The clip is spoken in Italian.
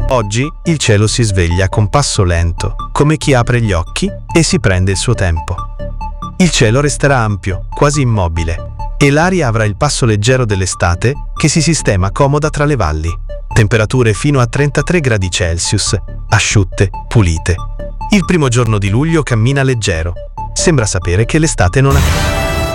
Oggi il cielo si sveglia con passo lento, come chi apre gli occhi e si prende il suo tempo. Il cielo resterà ampio, quasi immobile, e l'aria avrà il passo leggero dell'estate che si sistema comoda tra le valli. Temperature fino a 33 gradi Celsius, asciutte, pulite. Il primo giorno di luglio cammina leggero. Sembra sapere che l'estate non ha...